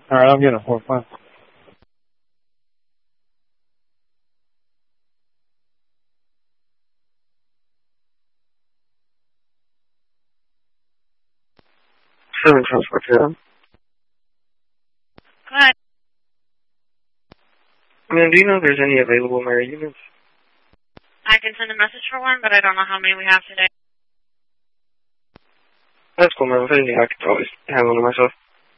Alright, I'm getting a 4-5. Seven transport to them. Go ahead. Ma'am, do you know if there's any available Mary units? I can send a message for one, but I don't know how many we have today. That's cool, ma'am. If anything, I could always handle it myself.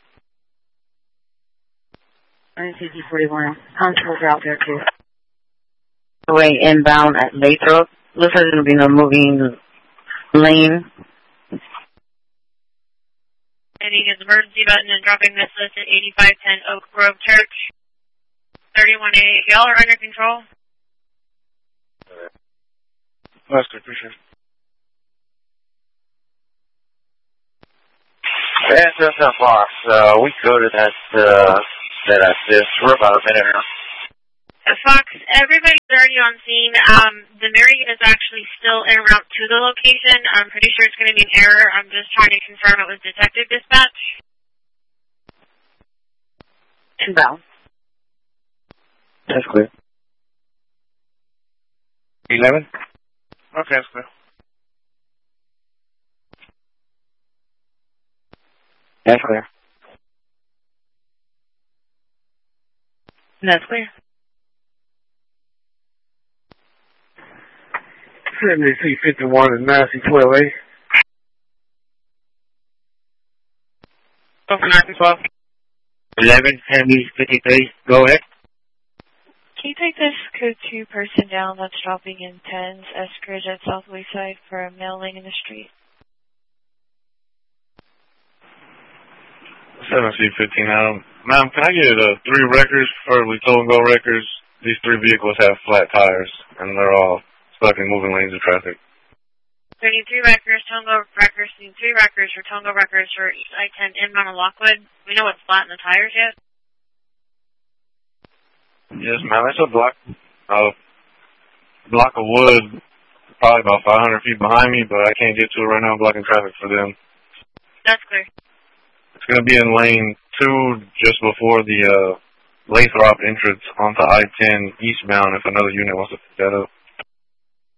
NCT-41. Constables are out there, too. Way inbound at Lathrop. Looks like there'll be no moving lane. Hitting his emergency button and dropping this list at 8510 Oak Grove Church. 31A. Y'all are under control? That's good, appreciate it. Yeah, it's not far. We go to that assist. We're about a minute now. Fox, everybody's already on scene. The Mary is actually still en route to the location. I'm pretty sure it's going to be an error. I'm just trying to confirm it with detective dispatch. Inbound. That's clear. 11? Okay, that's clear. That's clear. That's clear. 7351 and Massey 12A. Open Arkansas. 11, Henry 53. Go ahead. Can you take this code 2 person down that's dropping in 10s, Eskridge at South Wayside for a male laying in the street? 7C15 Adam. Ma'am, can I get 3 records, preferably tow and go records? These 3 vehicles have flat tires, and they're all stuck in moving lanes of traffic. So I need 3 records, Tongo records, need 3 records for Tongo records for East I-10 inbound of Lockwood. We know what's flat in the tires yet? Yes, ma'am. It's a block of wood, probably about 500 feet behind me, but I can't get to it right now. I'm blocking traffic for them. That's clear. It's going to be in lane 2 just before the Lathrop entrance onto I-10 eastbound if another unit wants to pick that up.